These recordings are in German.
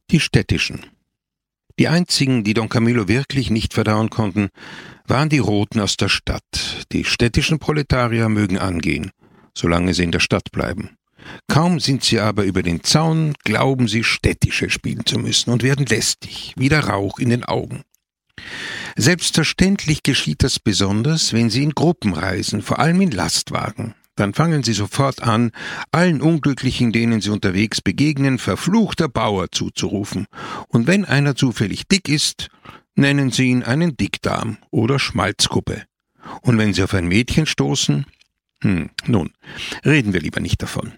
Die städtischen. Die einzigen, die Don Camillo wirklich nicht verdauen konnten, waren die Roten aus der Stadt. Die städtischen Proletarier mögen angehen, solange sie in der Stadt bleiben. Kaum sind sie aber über den Zaun, glauben sie, städtische spielen zu müssen und werden lästig, wie der Rauch in den Augen. Selbstverständlich geschieht das besonders, wenn sie in Gruppen reisen, vor allem in Lastwagen. Dann fangen sie sofort an, allen Unglücklichen, denen sie unterwegs begegnen, verfluchter Bauer zuzurufen. Und wenn einer zufällig dick ist, nennen sie ihn einen Dickdarm oder Schmalzkuppe. Und wenn sie auf ein Mädchen stoßen, nun, reden wir lieber nicht davon.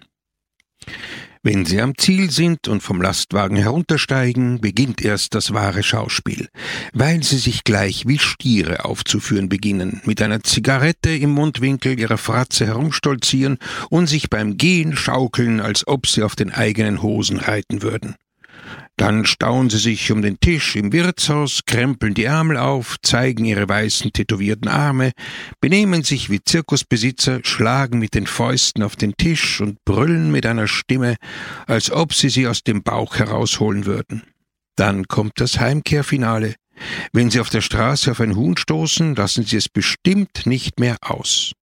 Wenn sie am Ziel sind und vom Lastwagen heruntersteigen, beginnt erst das wahre Schauspiel, weil sie sich gleich wie Stiere aufzuführen beginnen, mit einer Zigarette im Mundwinkel ihrer Fratze herumstolzieren und sich beim Gehen schaukeln, als ob sie auf den eigenen Hosen reiten würden. Dann stauen sie sich um den Tisch im Wirtshaus, krempeln die Ärmel auf, zeigen ihre weißen tätowierten Arme, benehmen sich wie Zirkusbesitzer, schlagen mit den Fäusten auf den Tisch und brüllen mit einer Stimme, als ob sie aus dem Bauch herausholen würden. Dann kommt das Heimkehrfinale. Wenn sie auf der Straße auf ein Huhn stoßen, lassen sie es bestimmt nicht mehr aus.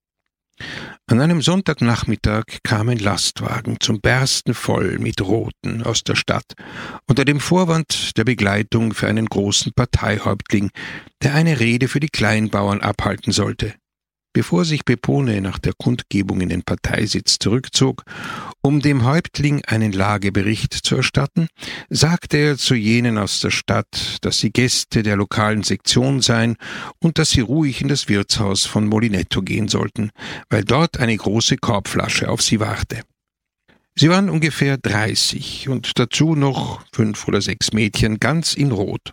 An einem Sonntagnachmittag kam ein Lastwagen zum Bersten voll mit Roten aus der Stadt, unter dem Vorwand der Begleitung für einen großen Parteihäuptling, der eine Rede für die Kleinbauern abhalten sollte. Bevor sich Pepone nach der Kundgebung in den Parteisitz zurückzog, um dem Häuptling einen Lagebericht zu erstatten, sagte er zu jenen aus der Stadt, dass sie Gäste der lokalen Sektion seien und dass sie ruhig in das Wirtshaus von Molinetto gehen sollten, weil dort eine große Korbflasche auf sie warte. Sie waren ungefähr 30 und dazu noch 5 oder 6 Mädchen ganz in Rot.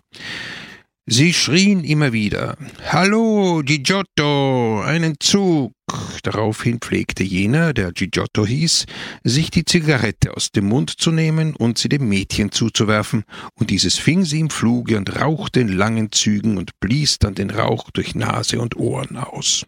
Sie schrien immer wieder, »Hallo, Gigiotto, einen Zug!« Daraufhin pflegte jener, der Gigiotto hieß, sich die Zigarette aus dem Mund zu nehmen und sie dem Mädchen zuzuwerfen, und dieses fing sie im Fluge und rauchte in langen Zügen und blies dann den Rauch durch Nase und Ohren aus.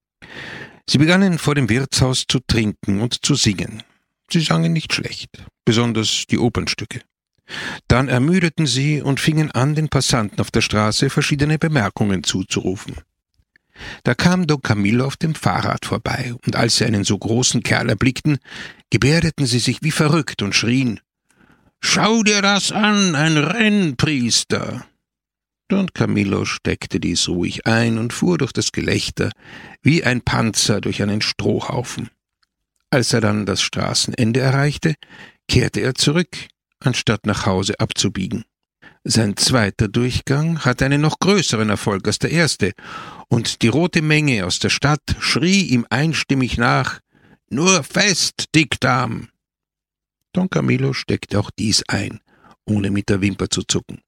Sie begannen vor dem Wirtshaus zu trinken und zu singen. Sie sangen nicht schlecht, besonders die Opernstücke. Dann ermüdeten sie und fingen an, den Passanten auf der Straße verschiedene Bemerkungen zuzurufen. Da kam Don Camillo auf dem Fahrrad vorbei, und als sie einen so großen Kerl erblickten, gebärdeten sie sich wie verrückt und schrien, »Schau dir das an, ein Rennpriester!« Don Camillo steckte dies ruhig ein und fuhr durch das Gelächter wie ein Panzer durch einen Strohhaufen. Als er dann das Straßenende erreichte, kehrte er zurück, anstatt nach Hause abzubiegen. Sein zweiter Durchgang hatte einen noch größeren Erfolg als der erste, und die rote Menge aus der Stadt schrie ihm einstimmig nach, »Nur fest, Dickdarm!« Don Camillo steckte auch dies ein, ohne mit der Wimper zu zucken.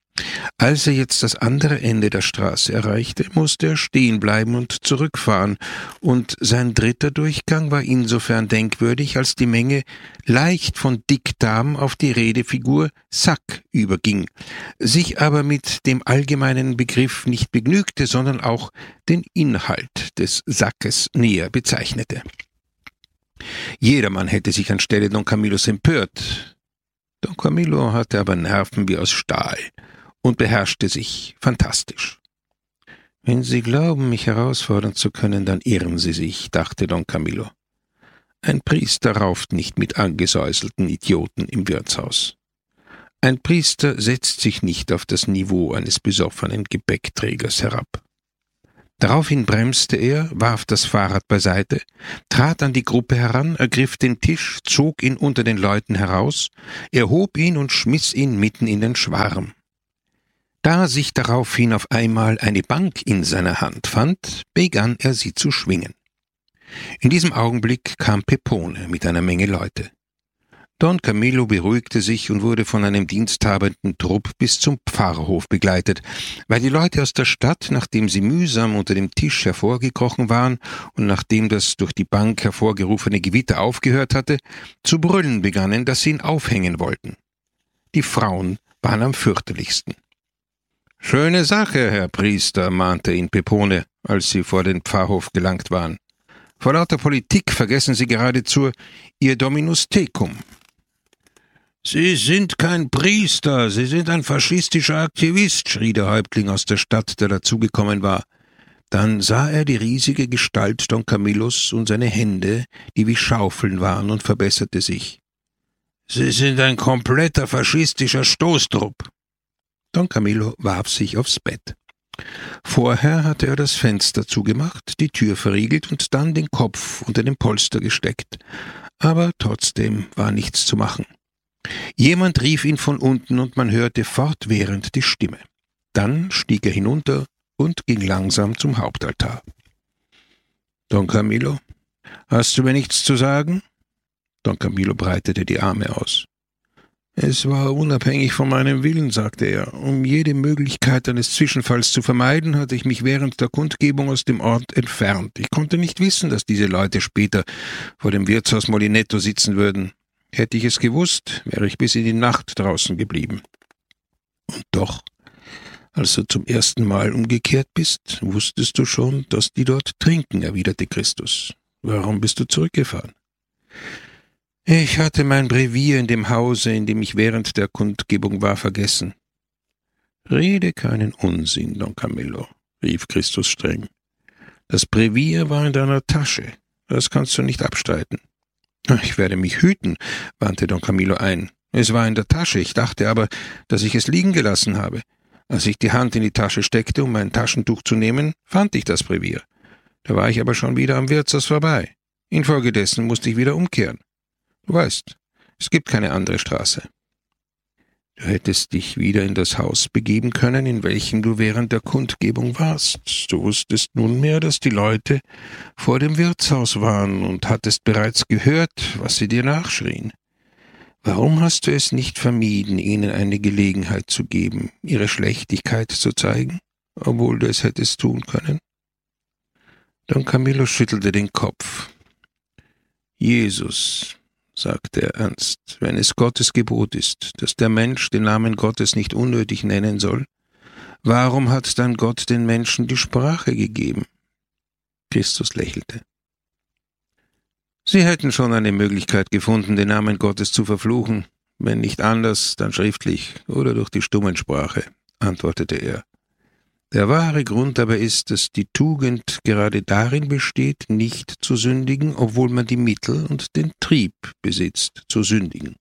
Als er jetzt das andere Ende der Straße erreichte, musste er stehen bleiben und zurückfahren, und sein dritter Durchgang war insofern denkwürdig, als die Menge leicht von Dickdarm auf die Redefigur Sack überging, sich aber mit dem allgemeinen Begriff nicht begnügte, sondern auch den Inhalt des Sackes näher bezeichnete. Jedermann hätte sich anstelle Don Camillos empört. Don Camillo hatte aber Nerven wie aus Stahl und beherrschte sich fantastisch. »Wenn Sie glauben, mich herausfordern zu können, dann irren Sie sich«, dachte Don Camillo. »Ein Priester rauft nicht mit angesäuselten Idioten im Wirtshaus. Ein Priester setzt sich nicht auf das Niveau eines besoffenen Gepäckträgers herab.« Daraufhin bremste er, warf das Fahrrad beiseite, trat an die Gruppe heran, ergriff den Tisch, zog ihn unter den Leuten heraus, erhob ihn und schmiss ihn mitten in den Schwarm. Da sich daraufhin auf einmal eine Bank in seiner Hand fand, begann er sie zu schwingen. In diesem Augenblick kam Pepone mit einer Menge Leute. Don Camillo beruhigte sich und wurde von einem diensthabenden Trupp bis zum Pfarrhof begleitet, weil die Leute aus der Stadt, nachdem sie mühsam unter dem Tisch hervorgekrochen waren und nachdem das durch die Bank hervorgerufene Gewitter aufgehört hatte, zu brüllen begannen, dass sie ihn aufhängen wollten. Die Frauen waren am fürchterlichsten. »Schöne Sache, Herr Priester«, mahnte ihn Pepone, als sie vor den Pfarrhof gelangt waren. »Vor lauter Politik vergessen Sie geradezu Ihr Dominus Tecum.« »Sie sind kein Priester, Sie sind ein faschistischer Aktivist«, schrie der Häuptling aus der Stadt, der dazugekommen war. Dann sah er die riesige Gestalt Don Camillos und seine Hände, die wie Schaufeln waren, und verbesserte sich. »Sie sind ein kompletter faschistischer Stoßtrupp.« Don Camillo warf sich aufs Bett. Vorher hatte er das Fenster zugemacht, die Tür verriegelt und dann den Kopf unter den Polster gesteckt. Aber trotzdem war nichts zu machen. Jemand rief ihn von unten und man hörte fortwährend die Stimme. Dann stieg er hinunter und ging langsam zum Hauptaltar. »Don Camillo, hast du mir nichts zu sagen?« Don Camillo breitete die Arme aus. »Es war unabhängig von meinem Willen«, sagte er. »Um jede Möglichkeit eines Zwischenfalls zu vermeiden, hatte ich mich während der Kundgebung aus dem Ort entfernt. Ich konnte nicht wissen, dass diese Leute später vor dem Wirtshaus Molinetto sitzen würden. Hätte ich es gewusst, wäre ich bis in die Nacht draußen geblieben.« »Und doch, als du zum ersten Mal umgekehrt bist, wusstest du schon, dass die dort trinken«, erwiderte Christus. »Warum bist du zurückgefahren?« »Ich hatte mein Brevier in dem Hause, in dem ich während der Kundgebung war, vergessen.« »Rede keinen Unsinn, Don Camillo«, rief Christus streng. »Das Brevier war in deiner Tasche. Das kannst du nicht abstreiten.« »Ich werde mich hüten«, wandte Don Camillo ein. »Es war in der Tasche, ich dachte aber, dass ich es liegen gelassen habe. Als ich die Hand in die Tasche steckte, um mein Taschentuch zu nehmen, fand ich das Brevier. Da war ich aber schon wieder am Wirtshaus vorbei. Infolgedessen musste ich wieder umkehren. Du weißt, es gibt keine andere Straße.« »Du hättest dich wieder in das Haus begeben können, in welchem du während der Kundgebung warst. Du wusstest nunmehr, dass die Leute vor dem Wirtshaus waren und hattest bereits gehört, was sie dir nachschrien. Warum hast du es nicht vermieden, ihnen eine Gelegenheit zu geben, ihre Schlechtigkeit zu zeigen, obwohl du es hättest tun können?« Don Camillo schüttelte den Kopf. »Jesus«, sagte er ernst, »wenn es Gottes Gebot ist, dass der Mensch den Namen Gottes nicht unnötig nennen soll, warum hat dann Gott den Menschen die Sprache gegeben?« Christus lächelte. »Sie hätten schon eine Möglichkeit gefunden, den Namen Gottes zu verfluchen, wenn nicht anders, dann schriftlich oder durch die Stummensprache«, antwortete er. »Der wahre Grund aber ist, dass die Tugend gerade darin besteht, nicht zu sündigen, obwohl man die Mittel und den Trieb besitzt, zu sündigen.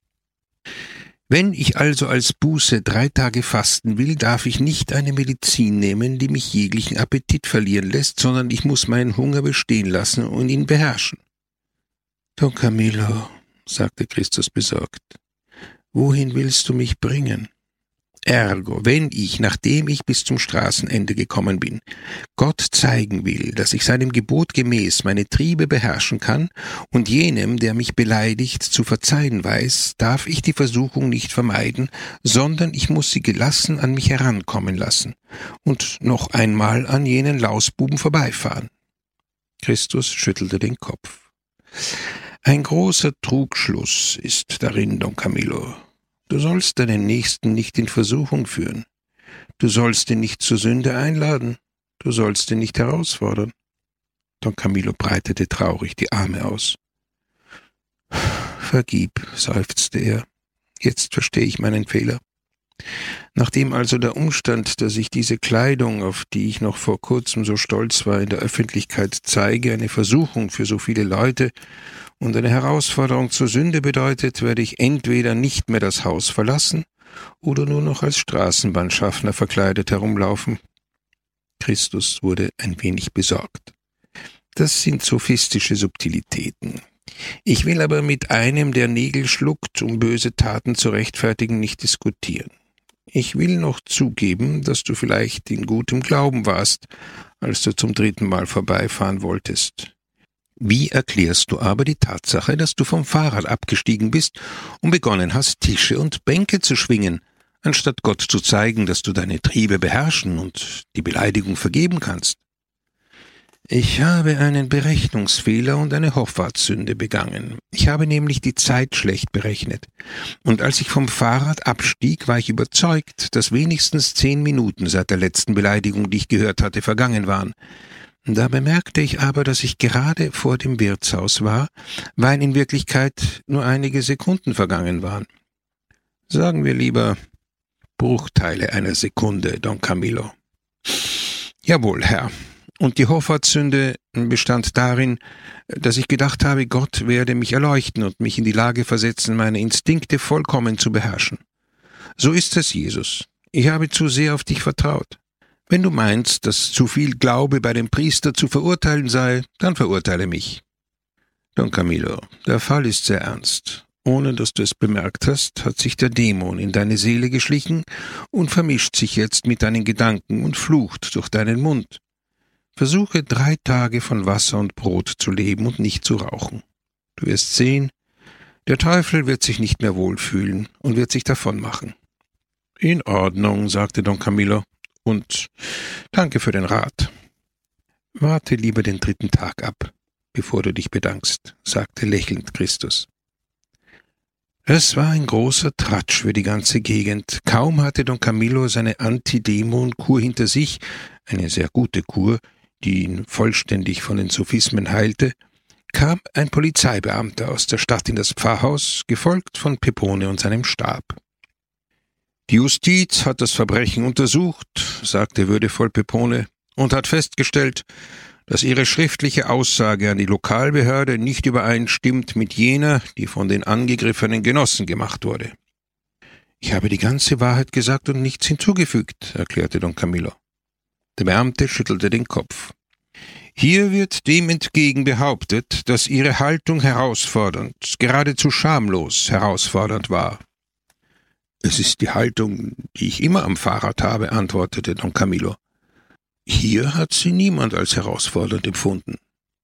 Wenn ich also als Buße 3 Tage fasten will, darf ich nicht eine Medizin nehmen, die mich jeglichen Appetit verlieren lässt, sondern ich muss meinen Hunger bestehen lassen und ihn beherrschen.« »Don Camillo«, sagte Christus besorgt, »wohin willst du mich bringen? Ergo, wenn ich, nachdem ich bis zum Straßenende gekommen bin, Gott zeigen will, dass ich seinem Gebot gemäß meine Triebe beherrschen kann und jenem, der mich beleidigt, zu verzeihen weiß, darf ich die Versuchung nicht vermeiden, sondern ich muss sie gelassen an mich herankommen lassen und noch einmal an jenen Lausbuben vorbeifahren.« Christus schüttelte den Kopf. »Ein großer Trugschluss ist darin, Don Camillo. Du sollst deinen Nächsten nicht in Versuchung führen. Du sollst ihn nicht zur Sünde einladen. Du sollst ihn nicht herausfordern.« Don Camillo breitete traurig die Arme aus. »Vergib«, seufzte er. »Jetzt verstehe ich meinen Fehler. Nachdem also der Umstand, dass ich diese Kleidung, auf die ich noch vor kurzem so stolz war, in der Öffentlichkeit zeige, eine Versuchung für so viele Leute und eine Herausforderung zur Sünde bedeutet, werde ich entweder nicht mehr das Haus verlassen oder nur noch als Straßenbahnschaffner verkleidet herumlaufen.« Christus wurde ein wenig besorgt. »Das sind sophistische Subtilitäten. Ich will aber mit einem, der Nägel schluckt, um böse Taten zu rechtfertigen, nicht diskutieren. Ich will noch zugeben, dass du vielleicht in gutem Glauben warst, als du zum 3. Mal vorbeifahren wolltest. Wie erklärst du aber die Tatsache, dass du vom Fahrrad abgestiegen bist und begonnen hast, Tische und Bänke zu schwingen, anstatt Gott zu zeigen, dass du deine Triebe beherrschen und die Beleidigung vergeben kannst?« »Ich habe einen Berechnungsfehler und eine Hoffart-Sünde begangen. Ich habe nämlich die Zeit schlecht berechnet. Und als ich vom Fahrrad abstieg, war ich überzeugt, dass wenigstens 10 Minuten seit der letzten Beleidigung, die ich gehört hatte, vergangen waren. Da bemerkte ich aber, dass ich gerade vor dem Wirtshaus war, weil in Wirklichkeit nur einige Sekunden vergangen waren. Sagen wir lieber Bruchteile einer Sekunde, Don Camillo. Jawohl, Herr. Und die Hoffart-Sünde bestand darin, dass ich gedacht habe, Gott werde mich erleuchten und mich in die Lage versetzen, meine Instinkte vollkommen zu beherrschen. So ist es, Jesus. Ich habe zu sehr auf dich vertraut. Wenn du meinst, dass zu viel Glaube bei dem Priester zu verurteilen sei, dann verurteile mich. Don Camillo, der Fall ist sehr ernst. Ohne dass du es bemerkt hast, hat sich der Dämon in deine Seele geschlichen und vermischt sich jetzt mit deinen Gedanken und flucht durch deinen Mund. Versuche 3 Tage von Wasser und Brot zu leben und nicht zu rauchen. Du wirst sehen, der Teufel wird sich nicht mehr wohlfühlen und wird sich davonmachen. In Ordnung, sagte Don Camillo, und danke für den Rat. Warte lieber den 3. Tag ab, bevor du dich bedankst, sagte lächelnd Christus. Es war ein großer Tratsch für die ganze Gegend. Kaum hatte Don Camillo seine Antidämon-Kur hinter sich, eine sehr gute Kur, die ihn vollständig von den Sophismen heilte, kam ein Polizeibeamter aus der Stadt in das Pfarrhaus, gefolgt von Pepone und seinem Stab. Die Justiz hat das Verbrechen untersucht, sagte würdevoll Pepone, und hat festgestellt, dass ihre schriftliche Aussage an die Lokalbehörde nicht übereinstimmt mit jener, die von den angegriffenen Genossen gemacht wurde. Ich habe die ganze Wahrheit gesagt und nichts hinzugefügt, erklärte Don Camillo. Der Beamte schüttelte den Kopf. Hier wird dem entgegen behauptet, dass ihre Haltung herausfordernd, geradezu schamlos herausfordernd war. Es ist die Haltung, die ich immer am Fahrrad habe, antwortete Don Camillo. Hier hat sie niemand als herausfordernd empfunden.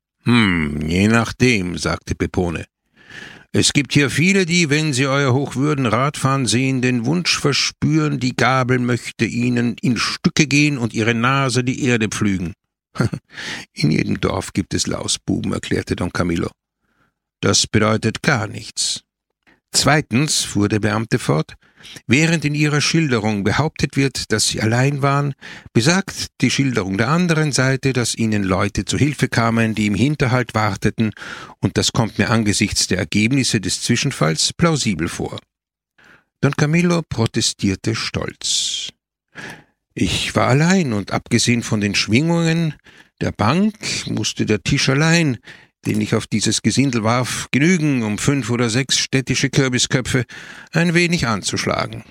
Je nachdem, sagte Pepone. Es gibt hier viele, die, wenn sie Euer Hochwürden Radfahren sehen, den Wunsch verspüren, die Gabel möchte ihnen in Stücke gehen und ihre Nase die Erde pflügen. In jedem Dorf gibt es Lausbuben, erklärte Don Camillo. Das bedeutet gar nichts. Zweitens, fuhr der Beamte fort, während in ihrer Schilderung behauptet wird, dass sie allein waren, besagt die Schilderung der anderen Seite, dass ihnen Leute zu Hilfe kamen, die im Hinterhalt warteten, und das kommt mir angesichts der Ergebnisse des Zwischenfalls plausibel vor. Don Camillo protestierte stolz. Ich war allein, und abgesehen von den Schwingungen der Bank musste der Tisch allein, den ich auf dieses Gesindel warf, genügen, um 5 oder 6 städtische Kürbisköpfe ein wenig anzuschlagen.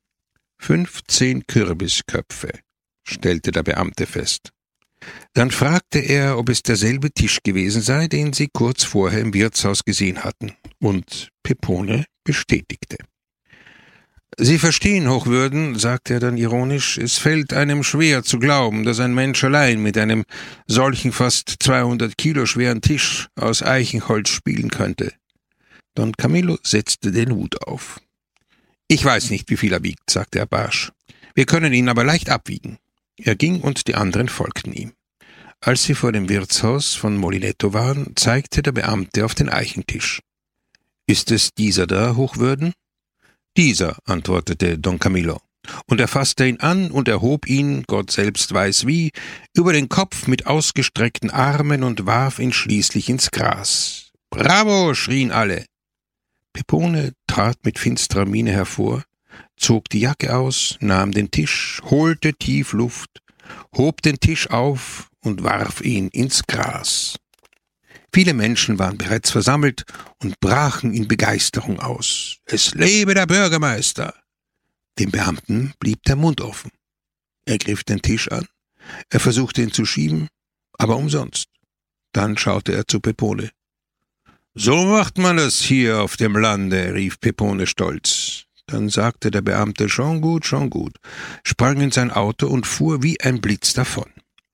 15 Kürbisköpfe, stellte der Beamte fest. Dann fragte er, ob es derselbe Tisch gewesen sei, den sie kurz vorher im Wirtshaus gesehen hatten, und Pepone bestätigte. »Sie verstehen, Hochwürden«, sagte er dann ironisch, »es fällt einem schwer zu glauben, dass ein Mensch allein mit einem solchen fast 200 Kilo schweren Tisch aus Eichenholz spielen könnte.« Don Camillo setzte den Hut auf. »Ich weiß nicht, wie viel er wiegt«, sagte er barsch. »Wir können ihn aber leicht abwiegen.« Er ging und die anderen folgten ihm. Als sie vor dem Wirtshaus von Molinetto waren, zeigte der Beamte auf den Eichentisch. »Ist es dieser da, Hochwürden?« »Dieser«, antwortete Don Camillo, und er fasste ihn an und erhob ihn, Gott selbst weiß wie, über den Kopf mit ausgestreckten Armen und warf ihn schließlich ins Gras. »Bravo«, schrien alle. Pepone trat mit finsterer Miene hervor, zog die Jacke aus, nahm den Tisch, holte tief Luft, hob den Tisch auf und warf ihn ins Gras. Viele Menschen waren bereits versammelt und brachen in Begeisterung aus. »Es lebe der Bürgermeister!« Dem Beamten blieb der Mund offen. Er griff den Tisch an, er versuchte ihn zu schieben, aber umsonst. Dann schaute er zu Pepone. »So macht man es hier auf dem Lande«, rief Pepone stolz. Dann sagte der Beamte, schon gut, sprang in sein Auto und fuhr wie ein Blitz davon.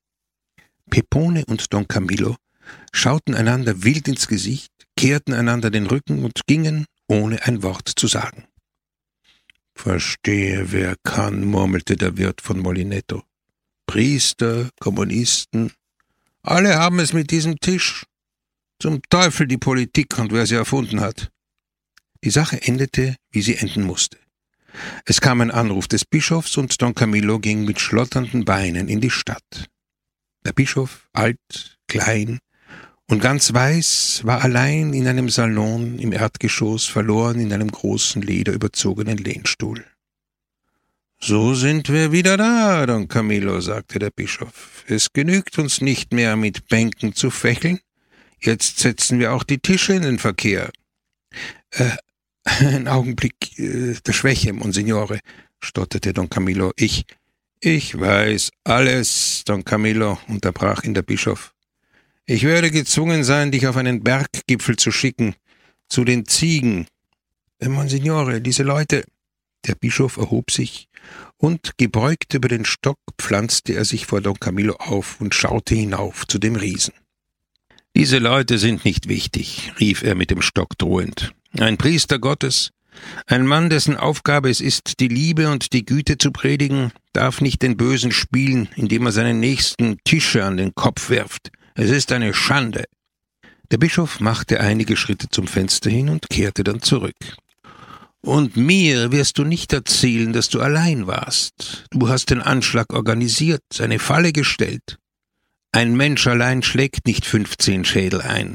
Pepone und Don Camillo schauten einander wild ins Gesicht, kehrten einander den Rücken und gingen, ohne ein Wort zu sagen. »Verstehe, wer kann«, murmelte der Wirt von Molinetto. »Priester, Kommunisten, alle haben es mit diesem Tisch. Zum Teufel die Politik und wer sie erfunden hat.« Die Sache endete, wie sie enden musste. Es kam ein Anruf des Bischofs und Don Camillo ging mit schlotternden Beinen in die Stadt. Der Bischof, alt, klein und ganz weiß, war allein in einem Salon im Erdgeschoss, verloren in einem großen lederüberzogenen Lehnstuhl. »So sind wir wieder da, Don Camillo«, sagte der Bischof. »Es genügt uns nicht mehr, mit Bänken zu fächeln. Jetzt setzen wir auch die Tische in den Verkehr.« »Ein Augenblick der Schwäche, Monsignore«, stotterte Don Camillo. »Ich weiß alles, Don Camillo«, unterbrach ihn der Bischof. »Ich werde gezwungen sein, dich auf einen Berggipfel zu schicken, zu den Ziegen. Monsignore, diese Leute...« Der Bischof erhob sich, und gebeugt über den Stock pflanzte er sich vor Don Camillo auf und schaute hinauf zu dem Riesen. »Diese Leute sind nicht wichtig«, rief er mit dem Stock drohend. »Ein Priester Gottes, ein Mann, dessen Aufgabe es ist, die Liebe und die Güte zu predigen, darf nicht den Bösen spielen, indem er seinen Nächsten Tische an den Kopf wirft. Es ist eine Schande.« Der Bischof machte einige Schritte zum Fenster hin und kehrte dann zurück. »Und mir wirst du nicht erzählen, dass du allein warst. Du hast den Anschlag organisiert, eine Falle gestellt. Ein Mensch allein schlägt nicht 15 Schädel ein.«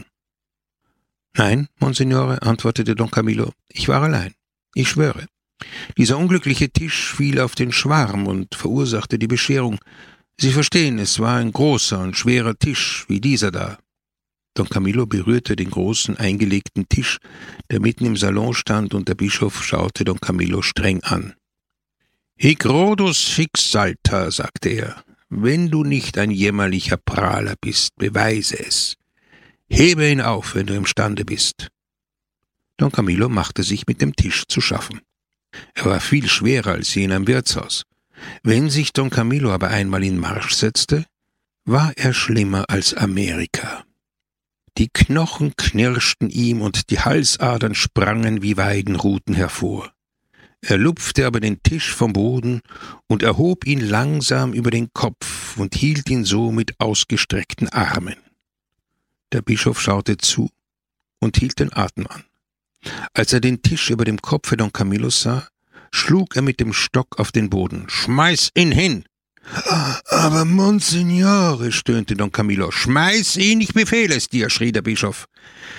»Nein, Monsignore«, antwortete Don Camillo, »ich war allein. Ich schwöre. Dieser unglückliche Tisch fiel auf den Schwarm und verursachte die Bescherung. Sie verstehen, es war ein großer und schwerer Tisch, wie dieser da.« Don Camillo berührte den großen, eingelegten Tisch, der mitten im Salon stand, und der Bischof schaute Don Camillo streng an. »Hic Rhodus, hic salta«, sagte er. »Wenn du nicht ein jämmerlicher Prahler bist, beweise es. Hebe ihn auf, wenn du imstande bist.« Don Camillo machte sich mit dem Tisch zu schaffen. Er war viel schwerer als jener im Wirtshaus. Wenn sich Don Camillo aber einmal in Marsch setzte, war er schlimmer als Amerika. Die Knochen knirschten ihm und die Halsadern sprangen wie Weidenruten hervor. Er lupfte aber den Tisch vom Boden und erhob ihn langsam über den Kopf und hielt ihn so mit ausgestreckten Armen. Der Bischof schaute zu und hielt den Atem an. Als er den Tisch über dem Kopfe Don Camillos sah, schlug er mit dem Stock auf den Boden. »Schmeiß ihn hin!« »Aber Monsignore«, stöhnte Don Camillo. »Schmeiß ihn, ich befehle es dir«, schrie der Bischof.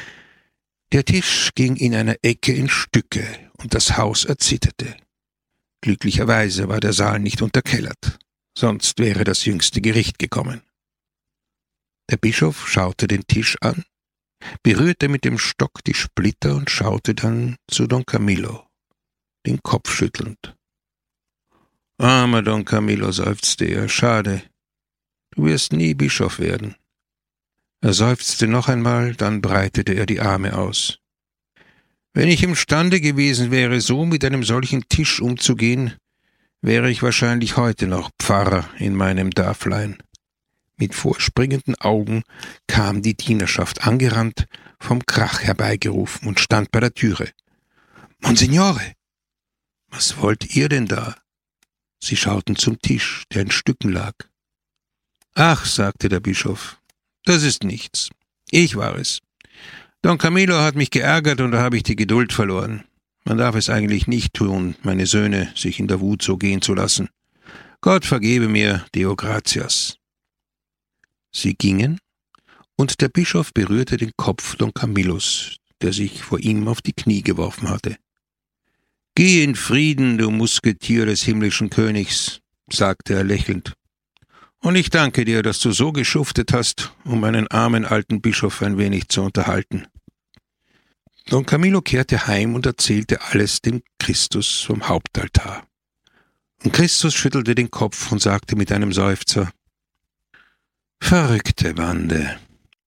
Der Tisch ging in einer Ecke in Stücke, und das Haus erzitterte. Glücklicherweise war der Saal nicht unterkellert, sonst wäre das jüngste Gericht gekommen. Der Bischof schaute den Tisch an, berührte mit dem Stock die Splitter und schaute dann zu Don Camillo, den Kopf schüttelnd. »Armer Don Camillo«, seufzte er, »schade, du wirst nie Bischof werden.« Er seufzte noch einmal, dann breitete er die Arme aus. »Wenn ich imstande gewesen wäre, so mit einem solchen Tisch umzugehen, wäre ich wahrscheinlich heute noch Pfarrer in meinem Dörflein.« Mit vorspringenden Augen kam die Dienerschaft angerannt, vom Krach herbeigerufen und stand bei der Türe. »Monsignore, was wollt ihr denn da?« Sie schauten zum Tisch, der in Stücken lag. »Ach«, sagte der Bischof, »das ist nichts. Ich war es. Don Camillo hat mich geärgert und da habe ich die Geduld verloren. Man darf es eigentlich nicht tun, meine Söhne sich in der Wut so gehen zu lassen. Gott vergebe mir, Deo gratias.« Sie gingen, und der Bischof berührte den Kopf Don Camillos, der sich vor ihm auf die Knie geworfen hatte. »Geh in Frieden, du Musketier des himmlischen Königs«, sagte er lächelnd. »Und ich danke dir, dass du so geschuftet hast, um einen armen alten Bischof ein wenig zu unterhalten.« Don Camillo kehrte heim und erzählte alles dem Christus vom Hauptaltar. Und Christus schüttelte den Kopf und sagte mit einem Seufzer: »Verrückte Bande.«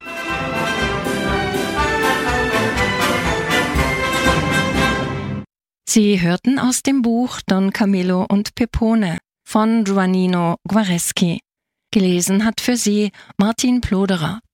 Sie hörten aus dem Buch Don Camillo und Pepone von Giovannino Guareschi. Gelesen hat für Sie Martin Ploderer.